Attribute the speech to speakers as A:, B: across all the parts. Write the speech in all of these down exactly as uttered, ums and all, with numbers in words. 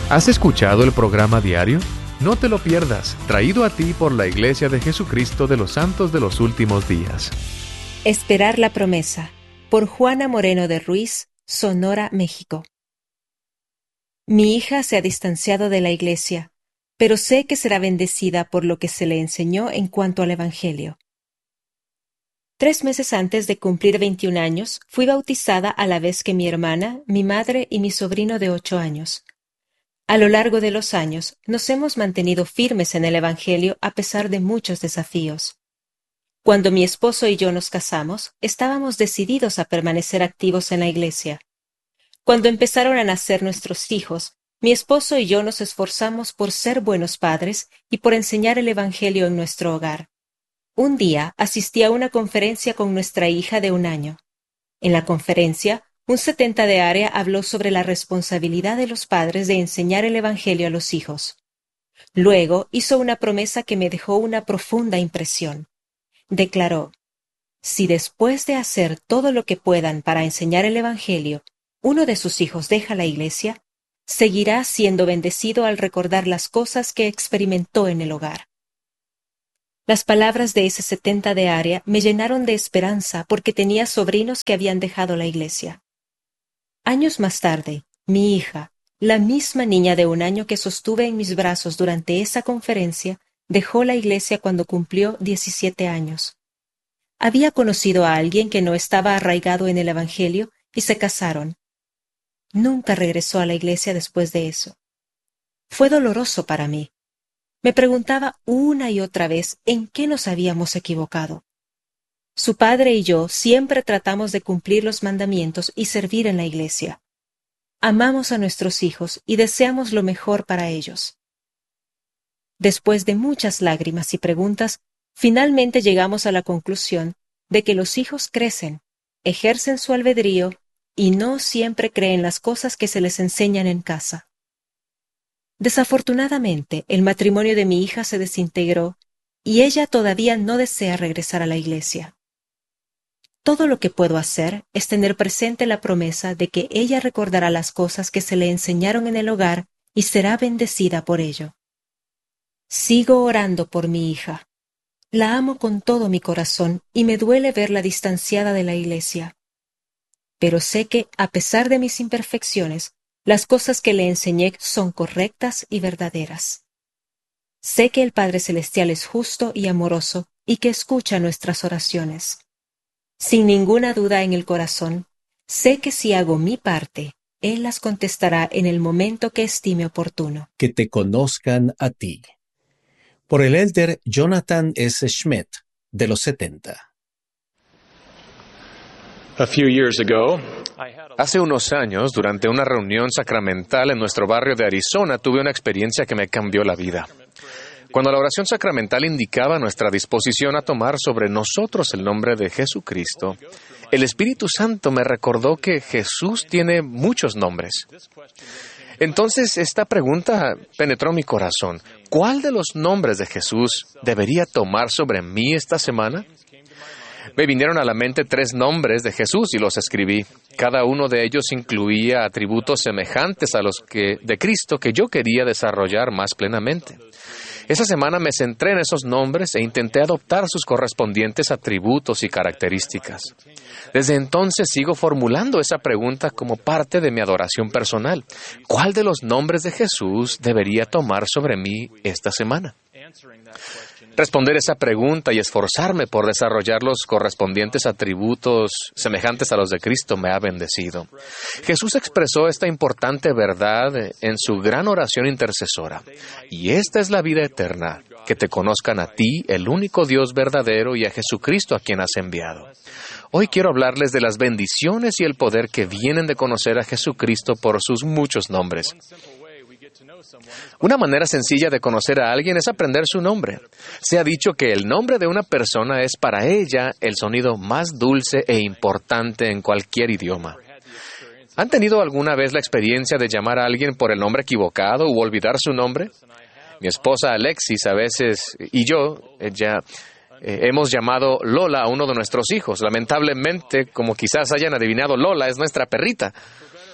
A: ¿Has escuchado el programa diario? No te lo pierdas, traído a ti por la Iglesia de Jesucristo de los Santos de los Últimos Días.
B: Esperar la promesa, por Juana Moreno de Ruiz, Sonora, México. Mi hija se ha distanciado de la Iglesia, pero sé que será bendecida por lo que se le enseñó en cuanto al Evangelio. Tres meses antes de cumplir veintiún años, fui bautizada a la vez que mi hermana, mi madre y mi sobrino de ocho años. A lo largo de los años, nos hemos mantenido firmes en el Evangelio a pesar de muchos desafíos. Cuando mi esposo y yo nos casamos, estábamos decididos a permanecer activos en la Iglesia. Cuando empezaron a nacer nuestros hijos, mi esposo y yo nos esforzamos por ser buenos padres y por enseñar el Evangelio en nuestro hogar. Un día asistí a una conferencia con nuestra hija de un año. En la conferencia, un setenta de área habló sobre la responsabilidad de los padres de enseñar el Evangelio a los hijos. Luego hizo una promesa que me dejó una profunda impresión. Declaró: si después de hacer todo lo que puedan para enseñar el Evangelio, uno de sus hijos deja la Iglesia, seguirá siendo bendecido al recordar las cosas que experimentó en el hogar. Las palabras de ese setenta de área me llenaron de esperanza porque tenía sobrinos que habían dejado la Iglesia. Años más tarde, mi hija, la misma niña de un año que sostuve en mis brazos durante esa conferencia, dejó la Iglesia cuando cumplió diecisiete años. Había conocido a alguien que no estaba arraigado en el Evangelio y se casaron. Nunca regresó a la Iglesia después de eso. Fue doloroso para mí. Me preguntaba una y otra vez en qué nos habíamos equivocado. Su padre y yo siempre tratamos de cumplir los mandamientos y servir en la Iglesia. Amamos a nuestros hijos y deseamos lo mejor para ellos. Después de muchas lágrimas y preguntas, finalmente llegamos a la conclusión de que los hijos crecen, ejercen su albedrío y no siempre creen las cosas que se les enseñan en casa. Desafortunadamente, el matrimonio de mi hija se desintegró y ella todavía no desea regresar a la Iglesia. Todo lo que puedo hacer es tener presente la promesa de que ella recordará las cosas que se le enseñaron en el hogar y será bendecida por ello. Sigo orando por mi hija. La amo con todo mi corazón y me duele verla distanciada de la Iglesia. Pero sé que, a pesar de mis imperfecciones, las cosas que le enseñé son correctas y verdaderas. Sé que el Padre Celestial es justo y amoroso y que escucha nuestras oraciones. Sin ninguna duda en el corazón, sé que si hago mi parte, Él las contestará en el momento que estime oportuno.
C: Que te conozcan a ti. Por el elder Jonathan S. Schmidt, de los setenta.
D: Hace unos años, durante una reunión sacramental en nuestro barrio de Arizona, tuve una experiencia que me cambió la vida. Cuando la oración sacramental indicaba nuestra disposición a tomar sobre nosotros el nombre de Jesucristo, el Espíritu Santo me recordó que Jesús tiene muchos nombres. Entonces, esta pregunta penetró mi corazón. ¿Cuál de los nombres de Jesús debería tomar sobre mí esta semana? Me vinieron a la mente tres nombres de Jesús y los escribí. Cada uno de ellos incluía atributos semejantes a los que, de Cristo que yo quería desarrollar más plenamente. Esa semana me centré en esos nombres e intenté adoptar sus correspondientes atributos y características. Desde entonces sigo formulando esa pregunta como parte de mi adoración personal. ¿Cuál de los nombres de Jesús debería tomar sobre mí esta semana? Responder esa pregunta y esforzarme por desarrollar los correspondientes atributos semejantes a los de Cristo me ha bendecido. Jesús expresó esta importante verdad en su gran oración intercesora. Y esta es la vida eterna, que te conozcan a ti, el único Dios verdadero, y a Jesucristo a quien has enviado. Hoy quiero hablarles de las bendiciones y el poder que vienen de conocer a Jesucristo por sus muchos nombres. Una manera sencilla de conocer a alguien es aprender su nombre. Se ha dicho que el nombre de una persona es para ella el sonido más dulce e importante en cualquier idioma. ¿Han tenido alguna vez la experiencia de llamar a alguien por el nombre equivocado u olvidar su nombre? Mi esposa Alexis a veces y yo ya eh, hemos llamado Lola a uno de nuestros hijos. Lamentablemente, como quizás hayan adivinado, Lola es nuestra perrita.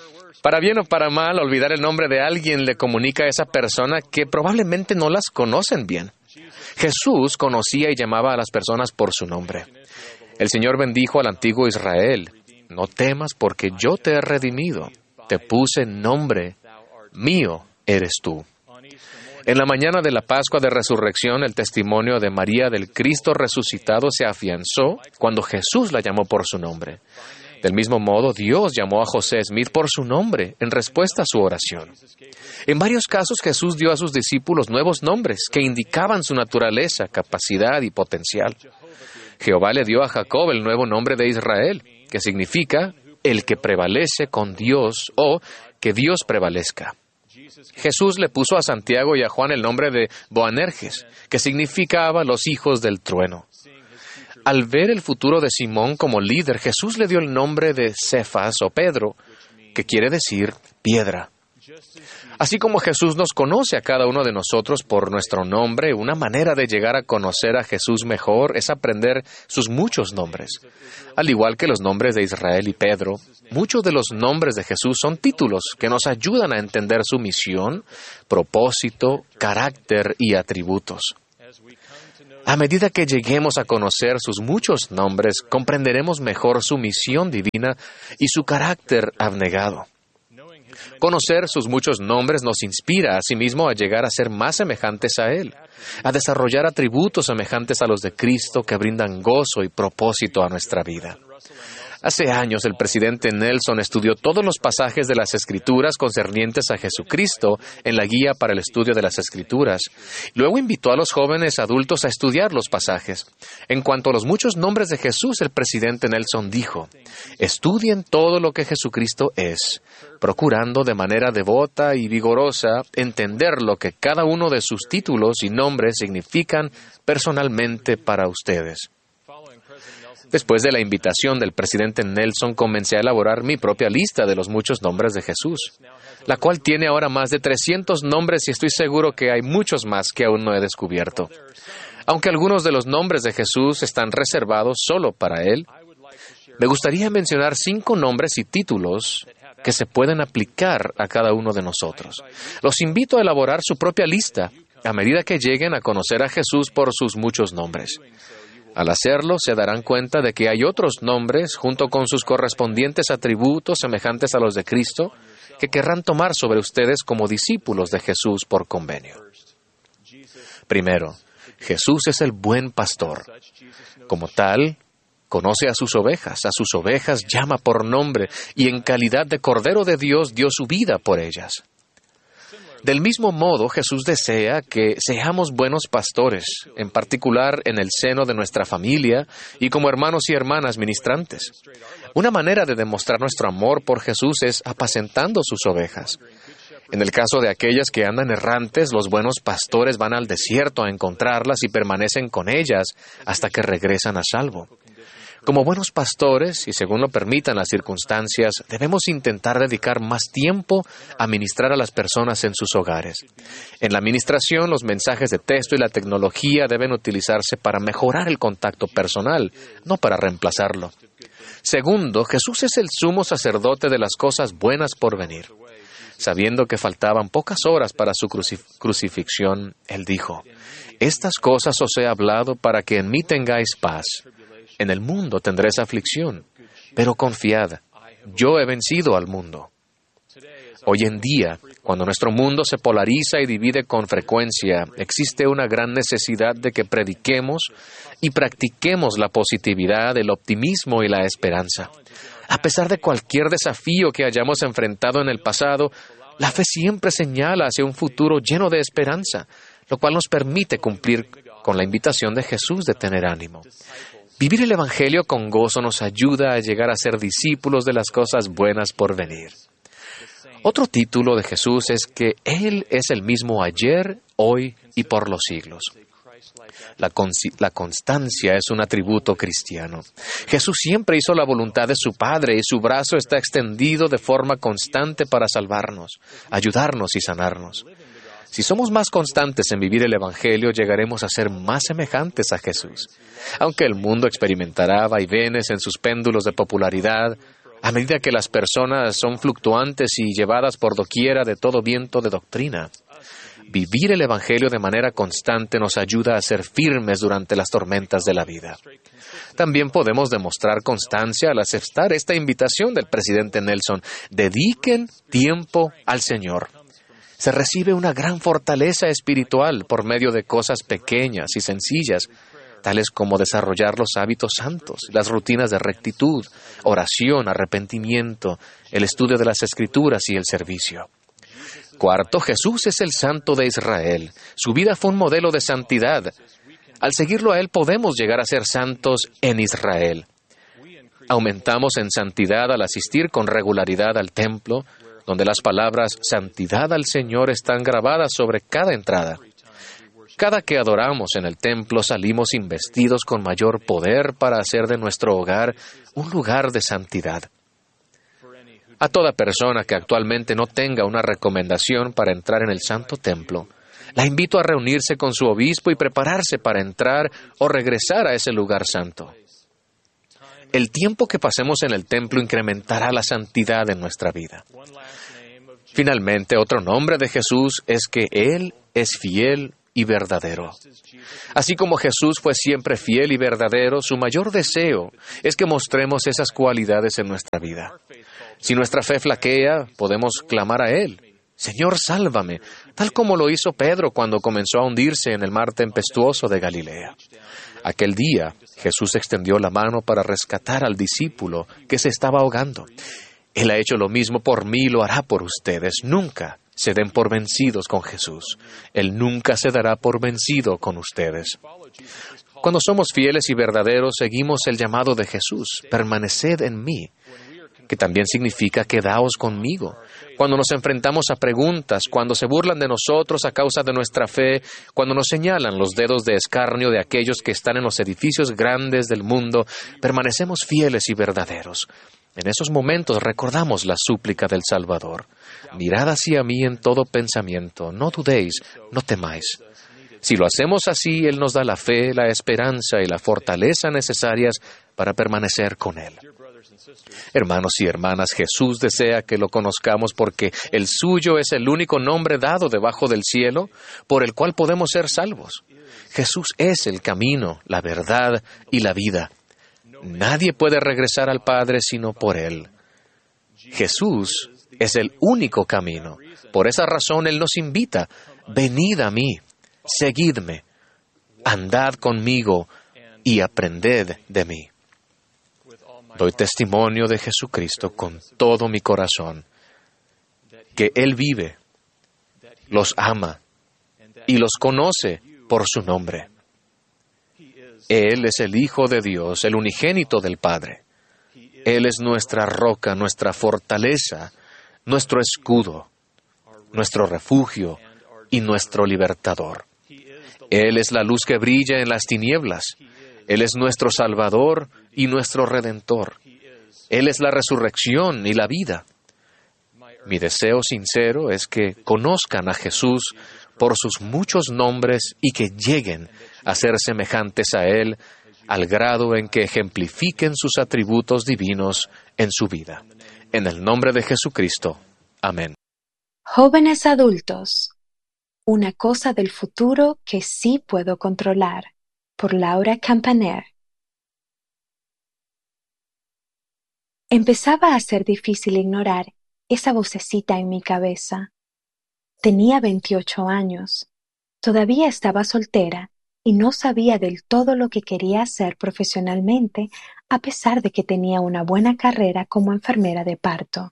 D: Para bien o para mal, olvidar el nombre de alguien le comunica a esa persona que probablemente no las conocen bien. Jesús conocía y llamaba a las personas por su nombre. El Señor bendijo al antiguo Israel: no temas porque yo te he redimido, te puse nombre, mío eres tú. En la mañana de la Pascua de Resurrección, el testimonio de María del Cristo resucitado se afianzó cuando Jesús la llamó por su nombre. Del mismo modo, Dios llamó a José Smith por su nombre en respuesta a su oración. En varios casos, Jesús dio a sus discípulos nuevos nombres que indicaban su naturaleza, capacidad y potencial. Jehová le dio a Jacob el nuevo nombre de Israel, que significa el que prevalece con Dios o que Dios prevalezca. Jesús le puso a Santiago y a Juan el nombre de Boanerges, que significaba los hijos del trueno. Al ver el futuro de Simón como líder, Jesús le dio el nombre de Cefas o Pedro, que quiere decir piedra. Así como Jesús nos conoce a cada uno de nosotros por nuestro nombre, una manera de llegar a conocer a Jesús mejor es aprender sus muchos nombres. Al igual que los nombres de Israel y Pedro, muchos de los nombres de Jesús son títulos que nos ayudan a entender su misión, propósito, carácter y atributos. A medida que lleguemos a conocer sus muchos nombres, comprenderemos mejor su misión divina y su carácter abnegado. Conocer sus muchos nombres nos inspira, asimismo, a llegar a ser más semejantes a Él, a desarrollar atributos semejantes a los de Cristo que brindan gozo y propósito a nuestra vida. Hace años, el presidente Nelson estudió todos los pasajes de las Escrituras concernientes a Jesucristo en la guía para el estudio de las Escrituras. Luego invitó a los jóvenes adultos a estudiar los pasajes. En cuanto a los muchos nombres de Jesús, el presidente Nelson dijo: estudien todo lo que Jesucristo es, procurando de manera devota y vigorosa entender lo que cada uno de sus títulos y nombres significan personalmente para ustedes. Después de la invitación del presidente Nelson, comencé a elaborar mi propia lista de los muchos nombres de Jesús, la cual tiene ahora más de trescientos nombres y estoy seguro que hay muchos más que aún no he descubierto. Aunque algunos de los nombres de Jesús están reservados solo para Él, me gustaría mencionar cinco nombres y títulos que se pueden aplicar a cada uno de nosotros. Los invito a elaborar su propia lista a medida que lleguen a conocer a Jesús por sus muchos nombres. Al hacerlo, se darán cuenta de que hay otros nombres, junto con sus correspondientes atributos semejantes a los de Cristo, que querrán tomar sobre ustedes como discípulos de Jesús por convenio. Primero, Jesús es el buen pastor. Como tal, conoce a sus ovejas, a sus ovejas llama por nombre, y en calidad de Cordero de Dios dio su vida por ellas. Del mismo modo, Jesús desea que seamos buenos pastores, en particular en el seno de nuestra familia y como hermanos y hermanas ministrantes. Una manera de demostrar nuestro amor por Jesús es apacentando sus ovejas. En el caso de aquellas que andan errantes, los buenos pastores van al desierto a encontrarlas y permanecen con ellas hasta que regresan a salvo. Como buenos pastores, y según lo permitan las circunstancias, debemos intentar dedicar más tiempo a ministrar a las personas en sus hogares. En la administración, los mensajes de texto y la tecnología deben utilizarse para mejorar el contacto personal, no para reemplazarlo. Segundo, Jesús es el sumo sacerdote de las cosas buenas por venir. Sabiendo que faltaban pocas horas para su crucif- crucifixión, Él dijo: «Estas cosas os he hablado para que en mí tengáis paz. En el mundo tendréis aflicción, pero confiad, yo he vencido al mundo». Hoy en día, cuando nuestro mundo se polariza y divide con frecuencia, existe una gran necesidad de que prediquemos y practiquemos la positividad, el optimismo y la esperanza. A pesar de cualquier desafío que hayamos enfrentado en el pasado, la fe siempre señala hacia un futuro lleno de esperanza, lo cual nos permite cumplir con la invitación de Jesús de tener ánimo. Vivir el Evangelio con gozo nos ayuda a llegar a ser discípulos de las cosas buenas por venir. Otro título de Jesús es que Él es el mismo ayer, hoy y por los siglos. La, consi- la constancia es un atributo cristiano. Jesús siempre hizo la voluntad de su Padre y su brazo está extendido de forma constante para salvarnos, ayudarnos y sanarnos. Si somos más constantes en vivir el Evangelio, llegaremos a ser más semejantes a Jesús. Aunque el mundo experimentará vaivenes en sus péndulos de popularidad, a medida que las personas son fluctuantes y llevadas por doquiera de todo viento de doctrina. Vivir el Evangelio de manera constante nos ayuda a ser firmes durante las tormentas de la vida. También podemos demostrar constancia al aceptar esta invitación del presidente Nelson: dediquen tiempo al Señor. Se recibe una gran fortaleza espiritual por medio de cosas pequeñas y sencillas, tales como desarrollar los hábitos santos, las rutinas de rectitud, oración, arrepentimiento, el estudio de las Escrituras y el servicio. Cuarto, Jesús es el Santo de Israel. Su vida fue un modelo de santidad. Al seguirlo a Él podemos llegar a ser santos en Israel. Aumentamos en santidad al asistir con regularidad al templo, donde las palabras «Santidad al Señor» están grabadas sobre cada entrada. Cada que adoramos en el templo salimos investidos con mayor poder para hacer de nuestro hogar un lugar de santidad. A toda persona que actualmente no tenga una recomendación para entrar en el Santo Templo, la invito a reunirse con su obispo y prepararse para entrar o regresar a ese lugar santo. El tiempo que pasemos en el templo incrementará la santidad en nuestra vida. Finalmente, otro nombre de Jesús es que Él es fiel y verdadero. Así como Jesús fue siempre fiel y verdadero, su mayor deseo es que mostremos esas cualidades en nuestra vida. Si nuestra fe flaquea, podemos clamar a Él: «Señor, sálvame», tal como lo hizo Pedro cuando comenzó a hundirse en el mar tempestuoso de Galilea. Aquel día, Jesús extendió la mano para rescatar al discípulo que se estaba ahogando. Él ha hecho lo mismo por mí y lo hará por ustedes. Nunca se den por vencidos con Jesús. Él nunca se dará por vencido con ustedes. Cuando somos fieles y verdaderos, seguimos el llamado de Jesús: «Permaneced en mí», que también significa «quedaos conmigo». Cuando nos enfrentamos a preguntas, cuando se burlan de nosotros a causa de nuestra fe, cuando nos señalan los dedos de escarnio de aquellos que están en los edificios grandes del mundo, permanecemos fieles y verdaderos. En esos momentos recordamos la súplica del Salvador: «Mirad hacia mí en todo pensamiento, no dudéis, no temáis». Si lo hacemos así, Él nos da la fe, la esperanza y la fortaleza necesarias para permanecer con Él. Hermanos y hermanas, Jesús desea que lo conozcamos porque el suyo es el único nombre dado debajo del cielo por el cual podemos ser salvos. Jesús es el camino, la verdad y la vida. Nadie puede regresar al Padre sino por Él. Jesús es el único camino. Por esa razón Él nos invita: «Venid a mí, seguidme, andad conmigo y aprended de mí». Doy testimonio de Jesucristo con todo mi corazón, que Él vive, los ama y los conoce por su nombre. Él es el Hijo de Dios, el unigénito del Padre. Él es nuestra roca, nuestra fortaleza, nuestro escudo, nuestro refugio y nuestro libertador. Él es la luz que brilla en las tinieblas. Él es nuestro Salvador y nuestro Redentor. Él es la resurrección y la vida. Mi deseo sincero es que conozcan a Jesús por sus muchos nombres y que lleguen a ser semejantes a Él al grado en que ejemplifiquen sus atributos divinos en su vida. En el nombre de Jesucristo. Amén.
E: Jóvenes adultos, una cosa del futuro que sí puedo controlar, por Laura Campaner. Empezaba a ser difícil ignorar esa vocecita en mi cabeza. Tenía veintiocho años, todavía estaba soltera y no sabía del todo lo que quería hacer profesionalmente, a pesar de que tenía una buena carrera como enfermera de parto.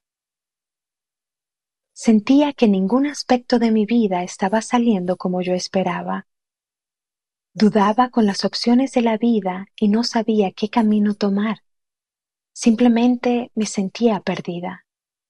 E: Sentía que ningún aspecto de mi vida estaba saliendo como yo esperaba. Dudaba con las opciones de la vida y no sabía qué camino tomar. Simplemente me sentía perdida.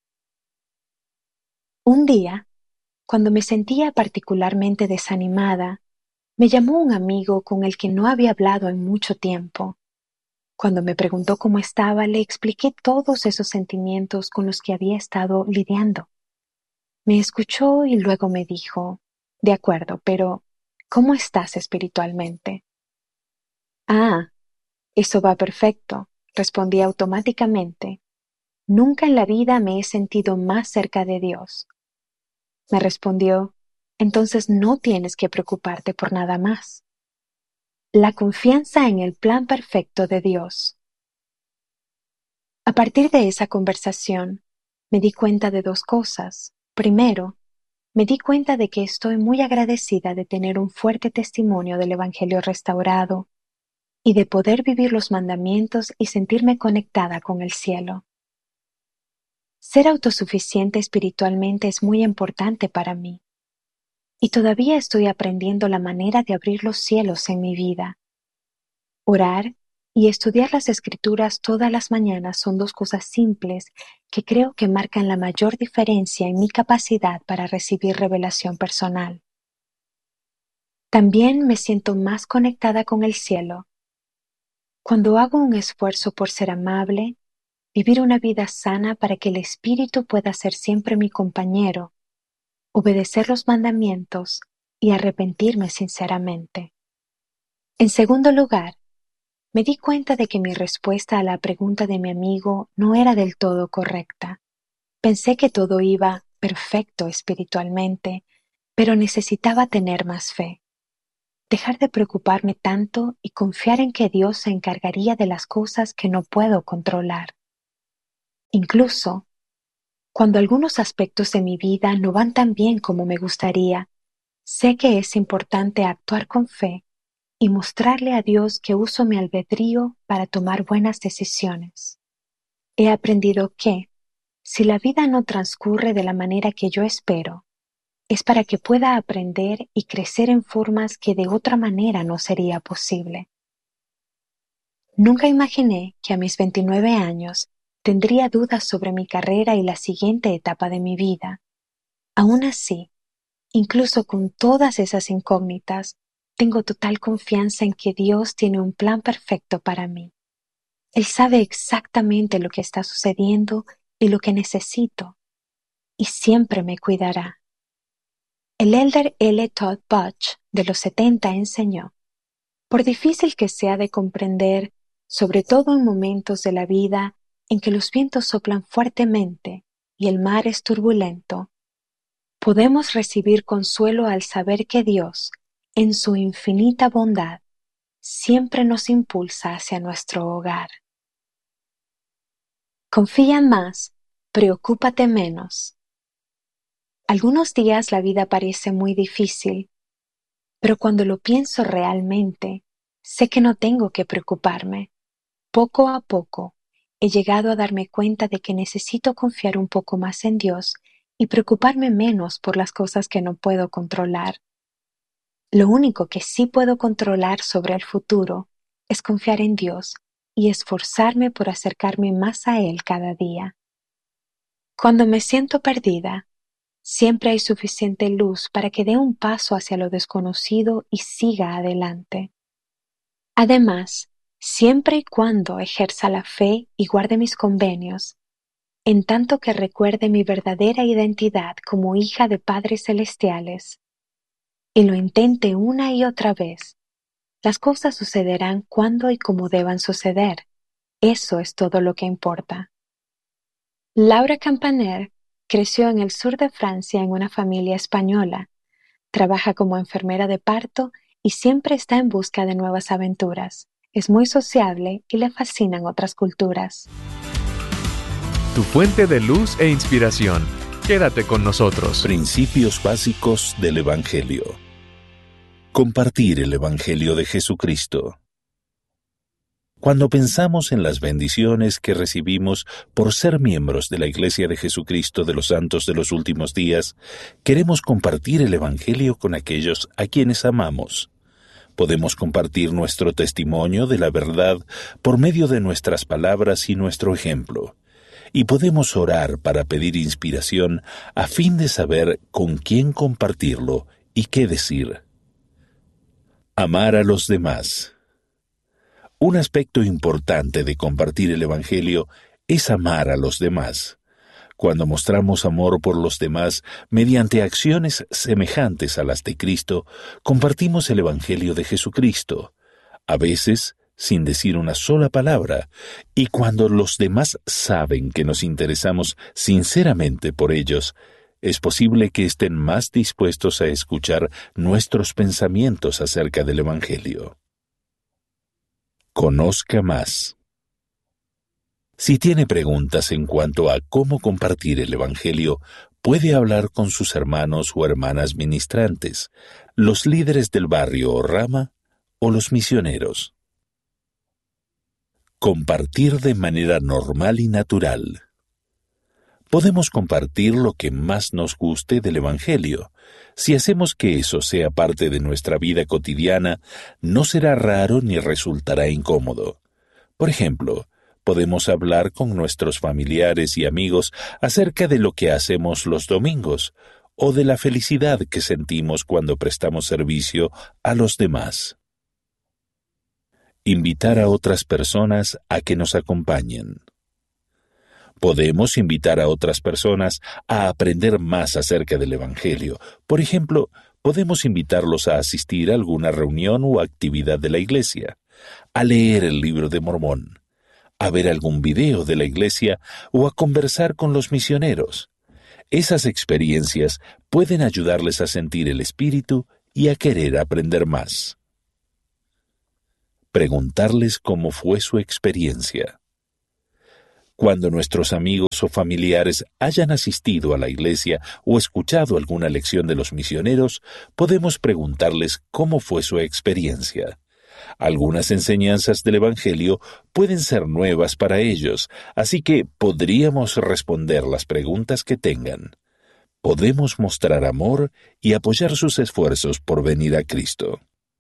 E: Un día, cuando me sentía particularmente desanimada, me llamó un amigo con el que no había hablado en mucho tiempo. Cuando me preguntó cómo estaba, le expliqué todos esos sentimientos con los que había estado lidiando. Me escuchó y luego me dijo: «De acuerdo, pero ¿cómo estás espiritualmente?» «Ah, eso va perfecto», respondí automáticamente. Nunca en la vida me he sentido más cerca de Dios. Me respondió, entonces no tienes que preocuparte por nada más. La confianza en el plan perfecto de Dios. A partir de esa conversación, me di cuenta de dos cosas. Primero, me di cuenta de que estoy muy agradecida de tener un fuerte testimonio del Evangelio restaurado y de poder vivir los mandamientos y sentirme conectada con el cielo. Ser autosuficiente espiritualmente es muy importante para mí, y todavía estoy aprendiendo la manera de abrir los cielos en mi vida. Orar y estudiar las Escrituras todas las mañanas son dos cosas simples que creo que marcan la mayor diferencia en mi capacidad para recibir revelación personal. También me siento más conectada con el cielo. Cuando hago un esfuerzo por ser amable, vivir una vida sana para que el Espíritu pueda ser siempre mi compañero, obedecer los mandamientos y arrepentirme sinceramente. En segundo lugar, me di cuenta de que mi respuesta a la pregunta de mi amigo no era del todo correcta. Pensé que todo iba perfecto espiritualmente, pero necesitaba tener más fe. Dejar de preocuparme tanto y confiar en que Dios se encargaría de las cosas que no puedo controlar. Incluso, cuando algunos aspectos de mi vida no van tan bien como me gustaría, sé que es importante actuar con fe y mostrarle a Dios que uso mi albedrío para tomar buenas decisiones. He aprendido que, si la vida no transcurre de la manera que yo espero, es para que pueda aprender y crecer en formas que de otra manera no sería posible. Nunca imaginé que a mis veintinueve años tendría dudas sobre mi carrera y la siguiente etapa de mi vida. Aún así, incluso con todas esas incógnitas, tengo total confianza en que Dios tiene un plan perfecto para mí. Él sabe exactamente lo que está sucediendo y lo que necesito, y siempre me cuidará. El elder L. Todd Butch de los setenta enseñó: por difícil que sea de comprender, sobre todo en momentos de la vida en que los vientos soplan fuertemente y el mar es turbulento, podemos recibir consuelo al saber que Dios, en su infinita bondad, siempre nos impulsa hacia nuestro hogar. Confía más, preocúpate menos. Algunos días la vida parece muy difícil, pero cuando lo pienso realmente, sé que no tengo que preocuparme. Poco a poco, he llegado a darme cuenta de que necesito confiar un poco más en Dios y preocuparme menos por las cosas que no puedo controlar. Lo único que sí puedo controlar sobre el futuro es confiar en Dios y esforzarme por acercarme más a Él cada día. Cuando me siento perdida, siempre hay suficiente luz para que dé un paso hacia lo desconocido y siga adelante. Además, siempre y cuando ejerza la fe y guarde mis convenios, en tanto que recuerde mi verdadera identidad como hija de padres celestiales, y lo intente una y otra vez, las cosas sucederán cuando y como deban suceder. Eso es todo lo que importa. Laura Campaner creció en el sur de Francia en una familia española. Trabaja como enfermera de parto y siempre está en busca de nuevas aventuras. Es muy sociable y le fascinan otras culturas.
A: Tu fuente de luz e inspiración. Quédate con nosotros.
F: Principios básicos del Evangelio. Compartir el Evangelio de Jesucristo. Cuando pensamos en las bendiciones que recibimos por ser miembros de la Iglesia de Jesucristo de los Santos de los Últimos Días, queremos compartir el Evangelio con aquellos a quienes amamos. Podemos compartir nuestro testimonio de la verdad por medio de nuestras palabras y nuestro ejemplo. Y podemos orar para pedir inspiración a fin de saber con quién compartirlo y qué decir. Amar a los demás. Un aspecto importante de compartir el Evangelio es amar a los demás. Cuando mostramos amor por los demás mediante acciones semejantes a las de Cristo, compartimos el Evangelio de Jesucristo. A veces, sin decir una sola palabra, y cuando los demás saben que nos interesamos sinceramente por ellos, es posible que estén más dispuestos a escuchar nuestros pensamientos acerca del Evangelio. Conozca más. Si tiene preguntas en cuanto a cómo compartir el Evangelio, puede hablar con sus hermanos o hermanas ministrantes, los líderes del barrio o rama, o los misioneros. Compartir de manera normal y natural. Podemos compartir lo que más nos guste del Evangelio. Si hacemos que eso sea parte de nuestra vida cotidiana, no será raro ni resultará incómodo. Por ejemplo, podemos hablar con nuestros familiares y amigos acerca de lo que hacemos los domingos, o de la felicidad que sentimos cuando prestamos servicio a los demás. Invitar a otras personas a que nos acompañen. Podemos invitar a otras personas a aprender más acerca del Evangelio. Por ejemplo, podemos invitarlos a asistir a alguna reunión o actividad de la iglesia, a leer el libro de Mormón, a ver algún video de la iglesia o a conversar con los misioneros. Esas experiencias pueden ayudarles a sentir el espíritu y a querer aprender más. Preguntarles cómo fue su experiencia. Cuando nuestros amigos o familiares hayan asistido a la iglesia o escuchado alguna lección de los misioneros, podemos preguntarles cómo fue su experiencia. Algunas enseñanzas del Evangelio pueden ser nuevas para ellos, así que podríamos responder las preguntas que tengan. Podemos mostrar amor y apoyar sus esfuerzos por venir a Cristo.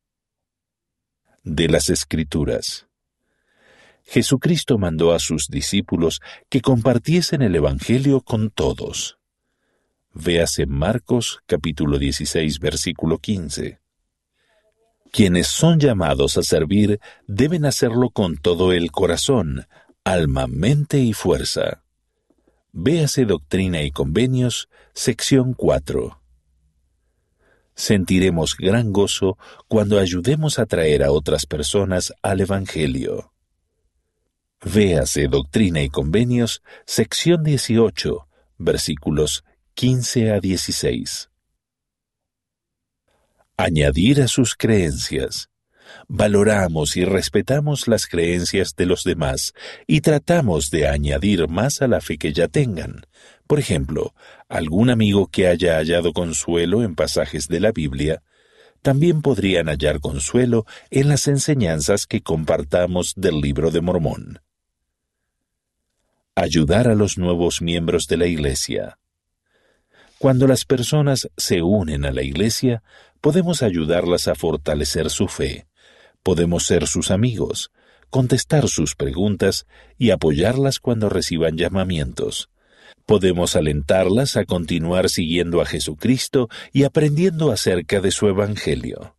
F: De las Escrituras. Jesucristo mandó a sus discípulos que compartiesen el Evangelio con todos. Véase Marcos capítulo dieciséis, versículo quince. Quienes son llamados a servir deben hacerlo con todo el corazón, alma, mente y fuerza. Véase Doctrina y Convenios, sección cuatro. Sentiremos gran gozo cuando ayudemos a traer a otras personas al Evangelio. Véase Doctrina y Convenios, sección dieciocho, versículos quince a dieciséis. Añadir a sus creencias. Valoramos y respetamos las creencias de los demás y tratamos de añadir más a la fe que ya tengan. Por ejemplo, algún amigo que haya hallado consuelo en pasajes de la Biblia, también podrían hallar consuelo en las enseñanzas que compartamos del Libro de Mormón. Ayudar a los nuevos miembros de la Iglesia. Cuando las personas se unen a la Iglesia, podemos ayudarlas a fortalecer su fe. Podemos ser sus amigos, contestar sus preguntas y apoyarlas cuando reciban llamamientos. Podemos alentarlas a continuar siguiendo a Jesucristo y aprendiendo acerca de su Evangelio.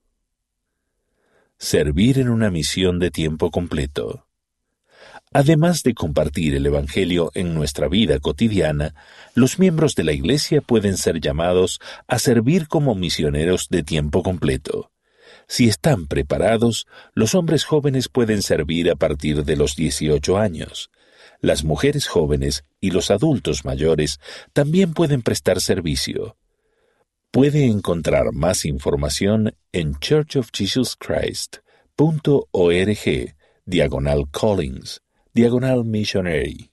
F: Servir en una misión de tiempo completo. Además de compartir el Evangelio en nuestra vida cotidiana, los miembros de la Iglesia pueden ser llamados a servir como misioneros de tiempo completo. Si están preparados, los hombres jóvenes pueden servir a partir de los dieciocho años. Las mujeres jóvenes y los adultos mayores también pueden prestar servicio. Puede encontrar más información en church of jesus christ punto org, diagonal callings, diagonal missionary.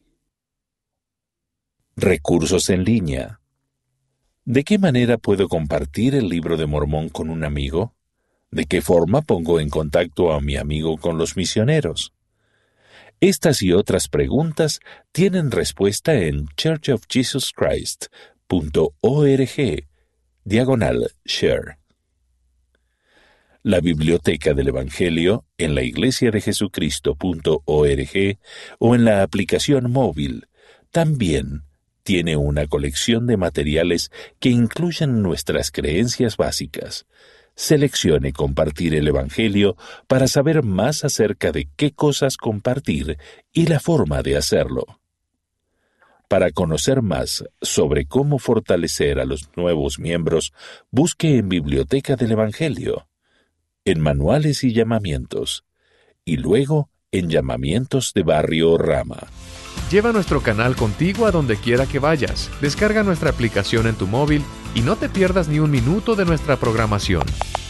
F: Recursos en línea. ¿De qué manera puedo compartir el Libro de Mormón con un amigo? ¿De qué forma pongo en contacto a mi amigo con los misioneros? Estas y otras preguntas tienen respuesta en church of jesus christ punto org, diagonal share. La Biblioteca del Evangelio en la iglesia de jesucristo punto org o en la aplicación móvil también tiene una colección de materiales que incluyen nuestras creencias básicas. Seleccione compartir el Evangelio para saber más acerca de qué cosas compartir y la forma de hacerlo. Para conocer más sobre cómo fortalecer a los nuevos miembros, busque en Biblioteca del Evangelio, en Manuales y Llamamientos, y luego en llamamientos de barrio o rama.
A: Lleva nuestro canal contigo a donde quiera que vayas. Descarga nuestra aplicación en tu móvil y no te pierdas ni un minuto de nuestra programación.